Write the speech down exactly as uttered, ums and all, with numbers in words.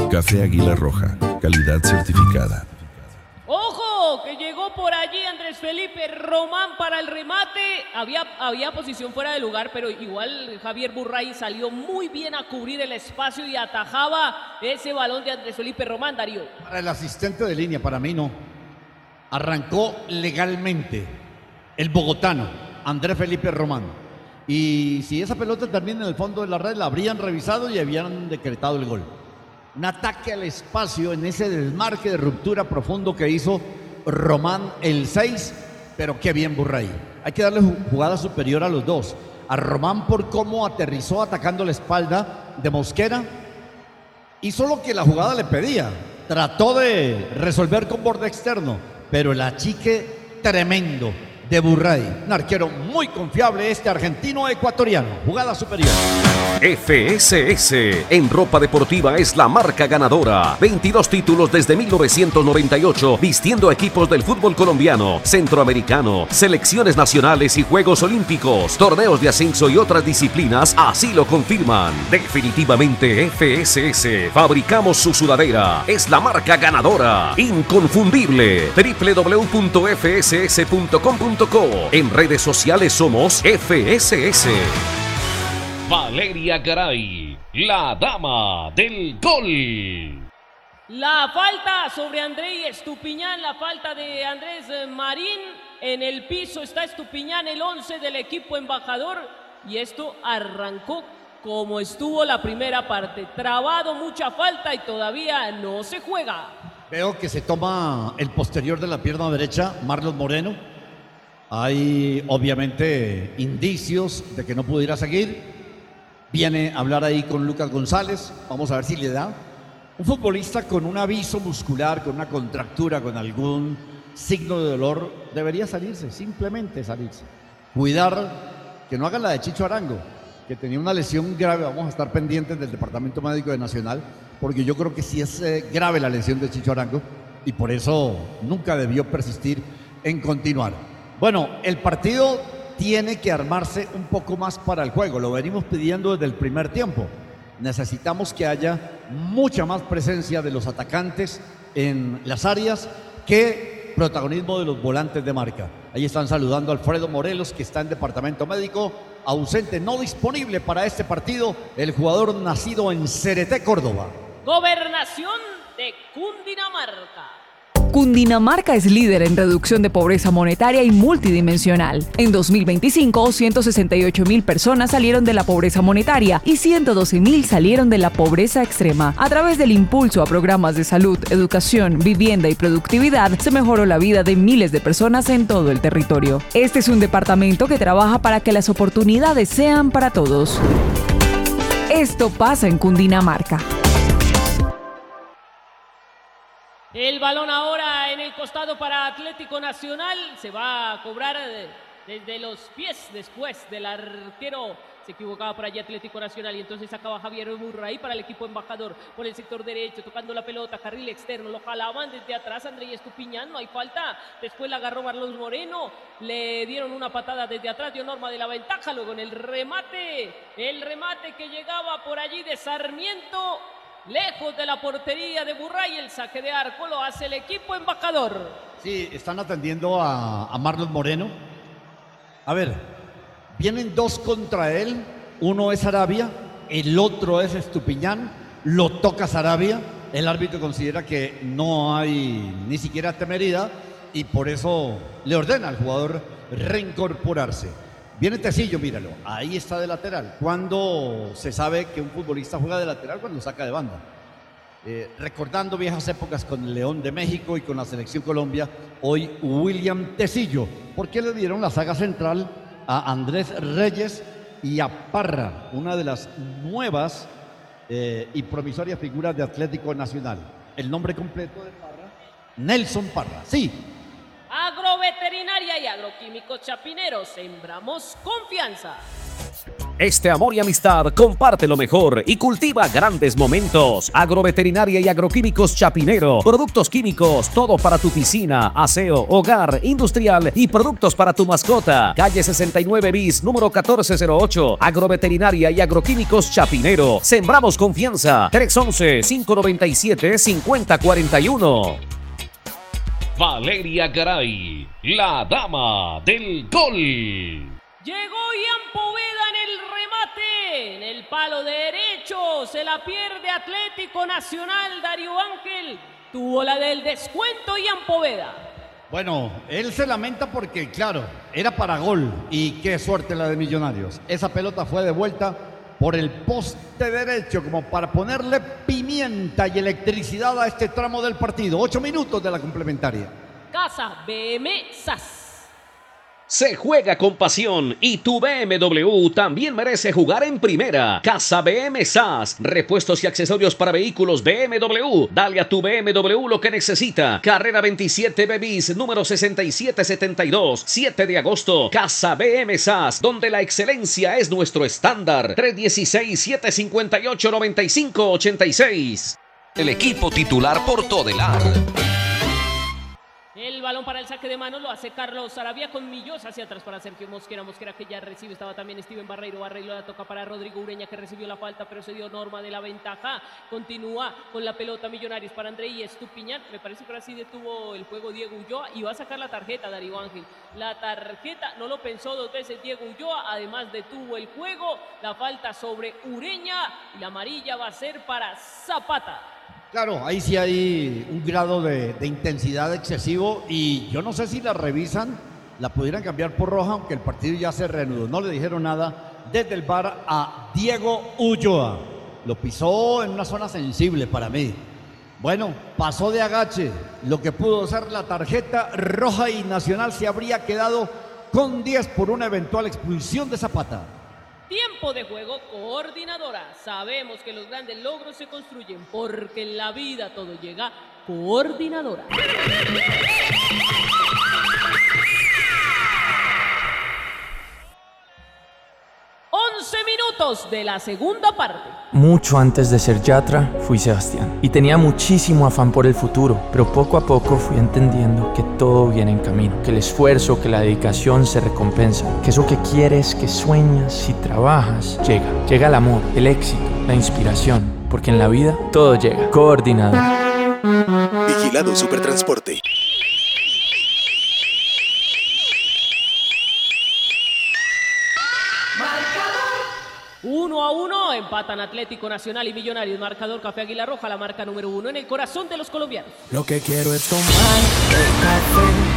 Café Águila Roja, calidad certificada. ¡Ojo! Que llegó por allí Andrés Felipe Román para el remate. Había, había posición fuera de lugar, pero igual Javier Burray salió muy bien a cubrir el espacio y atajaba ese balón de Andrés Felipe Román, Darío. Para el asistente de línea, para mí no. Arrancó legalmente el bogotano, Andrés Felipe Román. Y si esa pelota termina en el fondo de la red, la habrían revisado y habían decretado el gol. Un ataque al espacio en ese desmarque de ruptura profundo que hizo Román el seis, pero qué bien Burray. Hay que darle jugada superior a los dos. A Román por cómo aterrizó atacando la espalda de Mosquera. Hizo lo que la jugada le pedía. Trató de resolver con borde externo, pero el achique tremendo de Burray. Un arquero muy confiable este argentino ecuatoriano. Jugada superior. F S S en ropa deportiva es la marca ganadora. veintidós títulos desde mil novecientos noventa y ocho vistiendo equipos del fútbol colombiano, centroamericano, selecciones nacionales y Juegos Olímpicos, torneos de ascenso y otras disciplinas así lo confirman. Definitivamente F S S, fabricamos su sudadera. Es la marca ganadora, inconfundible. doble u doble u doble u punto f s s punto com punto co. En redes sociales somos F S S. Valeria Garay, la dama del gol. La falta sobre André Estupiñán, la falta de Andrés Marín. En el piso está Estupiñán, el once del equipo embajador. Y esto arrancó como estuvo la primera parte. Trabado, mucha falta y todavía no se juega. Veo que se toma el posterior de la pierna derecha, Marlon Moreno. Hay obviamente indicios de que no pudiera seguir. Viene a hablar ahí con Lucas González. Vamos a ver si le da. Un futbolista con un aviso muscular, con una contractura, con algún signo de dolor, debería salirse, simplemente salirse. Cuidar que no haga la de Chicho Arango, que tenía una lesión grave. Vamos a estar pendientes del Departamento Médico de Nacional, porque yo creo que sí es eh, grave la lesión de Chicho Arango y por eso nunca debió persistir en continuar. Bueno, el partido tiene que armarse un poco más para el juego. Lo venimos pidiendo desde el primer tiempo. Necesitamos que haya mucha más presencia de los atacantes en las áreas que protagonismo de los volantes de marca. Ahí están saludando a Alfredo Morelos, que está en departamento médico, ausente, no disponible para este partido, el jugador nacido en Cereté, Córdoba. Gobernación de Cundinamarca. Cundinamarca es líder en reducción de pobreza monetaria y multidimensional. En dos mil veinticinco, ciento sesenta y ocho mil personas salieron de la pobreza monetaria y ciento doce mil salieron de la pobreza extrema. A través del impulso a programas de salud, educación, vivienda y productividad, se mejoró la vida de miles de personas en todo el territorio. Este es un departamento que trabaja para que las oportunidades sean para todos. Esto pasa en Cundinamarca. El balón ahora en el costado para Atlético Nacional. Se va a cobrar desde los pies después del arquero. Se equivocaba por allí Atlético Nacional y entonces sacaba Javier Burray para el equipo embajador por el sector derecho, tocando la pelota, carril externo, lo jalaban desde atrás André Estupiñán, no hay falta. Después la agarró Marlon Moreno, le dieron una patada desde atrás, dio Norma de la ventaja. Luego en el remate, el remate que llegaba por allí de Sarmiento, lejos de la portería de Burray, el saque de arco lo hace el equipo embajador. Sí, están atendiendo a, a Marlon Moreno. A ver, vienen dos contra él. Uno es Sarabia, el otro es Estupiñán. Lo toca Sarabia. El árbitro considera que no hay ni siquiera temeridad y por eso le ordena al jugador reincorporarse. Viene Tecillo, míralo, ahí está de lateral. Cuando se sabe que un futbolista juega de lateral, cuando saca de banda. Eh, recordando viejas épocas con el León de México y con la Selección Colombia, hoy William Tecillo. ¿Por qué le dieron la saga central a Andrés Reyes y a Parra, una de las nuevas eh, y promisorias figuras de Atlético Nacional? El nombre completo de Parra, Nelson Parra, sí. Agroveterinaria y Agroquímicos Chapineros, sembramos confianza. Este amor y amistad comparte lo mejor y cultiva grandes momentos. Agroveterinaria y agroquímicos Chapinero. Productos químicos, todo para tu piscina, aseo, hogar, industrial y productos para tu mascota. Calle sesenta y nueve bis, número catorce cero ocho. Agroveterinaria y agroquímicos Chapinero. Sembramos confianza. tres once, cinco noventa y siete, cincuenta cuarenta y uno. Valeria Garay, la dama del gol. Llegó Ian Poveda en el remate, en el palo derecho, se la pierde Atlético Nacional. Darío Ángel tuvo la del descuento Ian Poveda. Bueno, él se lamenta porque, claro, era para gol y qué suerte la de Millonarios. Esa pelota fue de vuelta por el poste derecho como para ponerle pimienta y electricidad a este tramo del partido. Ocho minutos de la complementaria. Casa B M S A S. Se juega con pasión y tu B M W también merece jugar en primera. Casa B M S A S, repuestos y accesorios para vehículos B M W. Dale a tu B M W lo que necesita. Carrera veintisiete B bis, número sesenta y siete setenta y dos, siete de agosto. Casa B M S A S, donde la excelencia es nuestro estándar. tres uno seis, siete cinco ocho, nueve cinco ocho seis. El equipo titular por Todelar. El balón para el saque de manos lo hace Carlos Arabia con Millos hacia atrás para Sergio Mosquera. Mosquera que ya recibe, estaba también Steven Barreiro. Barreiro la toca para Rodrigo Ureña que recibió la falta pero se dio Norma de la ventaja. Continúa con la pelota Millonarios para Andrei Estupiñán. Me parece que ahora sí detuvo el juego Diego Ulloa y va a sacar la tarjeta Darío Ángel. La tarjeta no lo pensó dos veces Diego Ulloa, además detuvo el juego. La falta sobre Ureña y la amarilla va a ser para Zapata. Claro, ahí sí hay un grado de, de intensidad excesivo y yo no sé si la revisan, la pudieran cambiar por roja, aunque el partido ya se reanudó. No le dijeron nada desde el V A R a Diego Ulloa. Lo pisó en una zona sensible para mí. Bueno, pasó de agache, lo que pudo ser la tarjeta roja y Nacional se habría quedado con diez por una eventual expulsión de Zapata. Tiempo de juego, coordinadora. Sabemos que los grandes logros se construyen porque en la vida todo llega. Coordinadora. once minutos de la segunda parte. Mucho antes de ser Yatra, fui Sebastián y tenía muchísimo afán por el futuro, pero poco a poco fui entendiendo que todo viene en camino, que el esfuerzo, que la dedicación se recompensa, que eso que quieres, que sueñas y trabajas, llega. Llega el amor, el éxito, la inspiración, porque en la vida todo llega. Coordinado. Vigilado Supertransporte. Uno a uno, empatan Atlético Nacional y Millonarios. Marcador Café Águila Roja, la marca número uno en el corazón de los colombianos. Lo que quiero es tomar el café